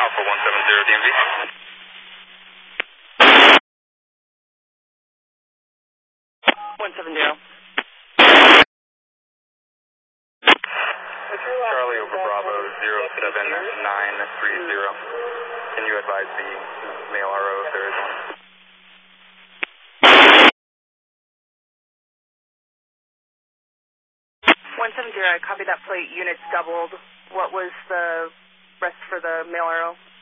Alpha 170 DMV. 170. Charlie over Bravo 07930. Can you advise the male RO if there is one? 170, I copy that plate. Units doubled. What was the rest for the male RO?